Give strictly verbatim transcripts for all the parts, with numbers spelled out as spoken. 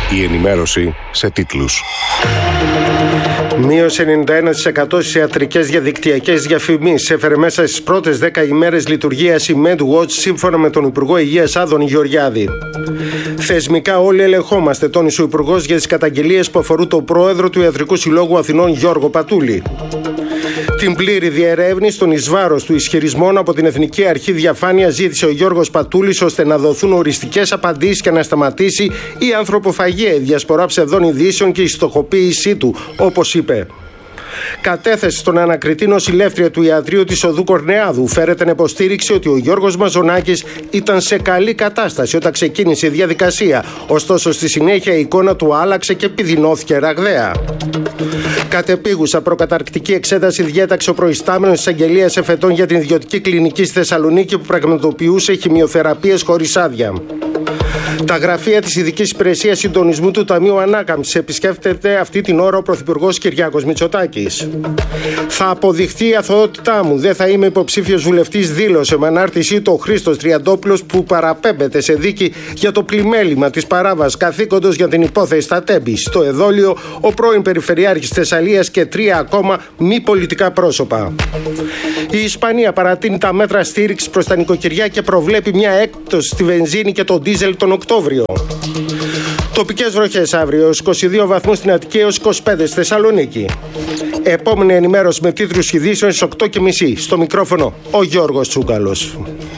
Η ενημέρωση σε τίτλους. Μείωση ενενήντα ένα τοις εκατό στις ιατρικές διαδικτυακές διαφημίσεις έφερε μέσα στις πρώτες δέκα ημέρες λειτουργίας η MedWatch, σύμφωνα με τον Υπουργό Υγείας Άδωνη Γεωργιάδη. Θεσμικά όλοι ελεγχόμαστε, τόνισε ο Υπουργός για τις καταγγελίες που αφορούν τον πρόεδρο του Ιατρικού Συλλόγου Αθηνών Γιώργο Πατούλη. Την πλήρη διερεύνηση των εις βάρος του ισχυρισμών από την Εθνική Αρχή Διαφάνειας ζήτησε ο Γιώργος Πατούλης, ώστε να δοθούν οριστικές απαντήσεις και να σταματήσει η ανθρωποφαγία, η διασπορά ψευδών ειδήσεων και η στοχοποίησή του, όπως είπε. Κατέθεσε στον ανακριτή νοσηλεύτρια του ιατρείου της Οδού Κορνεάδου φέρεται να υποστήριξη ότι ο Γιώργος Μαζονάκης ήταν σε καλή κατάσταση όταν ξεκίνησε η διαδικασία. Ωστόσο, στη συνέχεια η εικόνα του άλλαξε και επιδεινώθηκε ραγδαία. Κατεπίγουσα προκαταρκτική εξέταση διέταξε ο προϊστάμενος της Αγγελίας Εφετών για την ιδιωτική κλινική στη Θεσσαλονίκη που πραγματοποιούσε χημειοθεραπείες χωρίς άδεια. Τα γραφεία της Ειδικής Υπηρεσίας Συντονισμού του Ταμείου Ανάκαμψης επισκέφτεται αυτή την ώρα ο Πρωθυπουργός Κυριάκος Μητσοτάκης. Θα αποδειχθεί η αθωότητά μου, δεν θα είμαι υποψήφιος βουλευτής, δήλωσε με ανάρτησή του ο Χρήστος Τριαντόπουλος, που παραπέμπεται σε δίκη για το πλημέλημα της παράβασης καθήκοντος για την υπόθεση στα Τέμπη. Στο εδόλιο, ο πρώην Περιφερειάρχης Θεσσαλίας και τρία ακόμα μη πολιτικά πρόσωπα. Η Ισπανία παρατείνει τα μέτρα στήριξης προς τα νοικοκυριά και προβλέπει μια έκπτωση στη βενζίνη και το ντίζελ τον Οκτώβριο. Τοπικές βροχές αύριο, είκοσι δύο βαθμούς στην Αττική έως είκοσι πέντε στη Θεσσαλονίκη. Επόμενη ενημέρωση με τίτλους ειδήσεων στις οκτώ και μισή. Στο μικρόφωνο ο Γιώργος Τσούκαλος.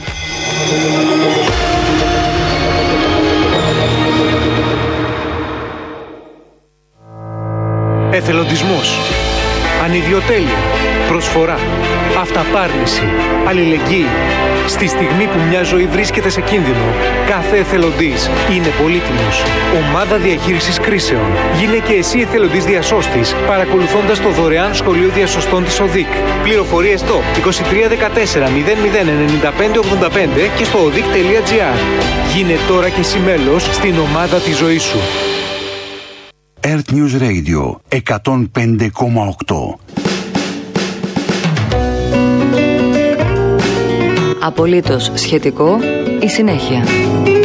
Εθελοντισμός, ανιδιοτέλεια, προσφορά, αυταπάρνηση, αλληλεγγύη. Στη στιγμή που μια ζωή βρίσκεται σε κίνδυνο, κάθε εθελοντής είναι πολύτιμος. Ομάδα διαχείρισης κρίσεων. Γίνε και εσύ εθελοντής διασώστης, παρακολουθώντας το δωρεάν σχολείο διασωστών της ΟΔΙΚ. Πληροφορίες στο είκοσι τρία δεκατέσσερα μηδέν μηδέν ενενήντα πέντε ογδόντα πέντε και στο odic τελεία gr. Γίνε τώρα και εσύ μέλος στην ομάδα της ζωής σου. Earth News Radio εκατόν πέντε κόμμα οκτώ. Απολύτως σχετικό η συνέχεια.